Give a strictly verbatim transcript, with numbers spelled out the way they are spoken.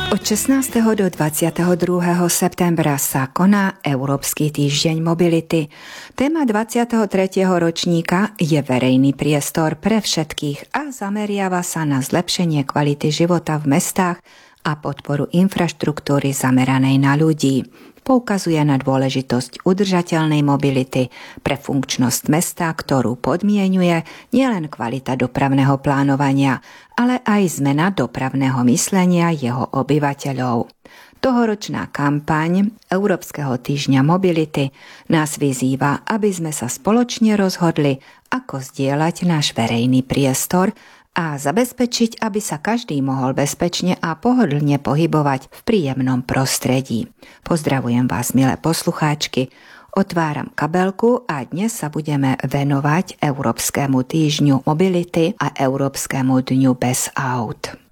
Od šestnásteho do dvadsiateho druhého septembra sa koná Európsky týždeň mobility. Téma dvadsiateho tretieho ročníka je verejný priestor pre všetkých a zameriava sa na zlepšenie kvality života v mestách a podporu infraštruktúry zameranej na ľudí. Poukazuje na dôležitosť udržateľnej mobility pre funkčnosť mesta, ktorú podmienuje nielen kvalita dopravného plánovania, ale aj zmena dopravného myslenia jeho obyvateľov. Tohoročná kampaň Európskeho týždňa mobility nás vyzýva, aby sme sa spoločne rozhodli, ako zdieľať náš verejný priestor a zabezpečiť, aby sa každý mohol bezpečne a pohodlne pohybovať v príjemnom prostredí. Pozdravujem vás, milé poslucháčky. Otváram kabelku a dnes sa budeme venovať Európskemu týždňu mobility a Európskemu dňu bez aut.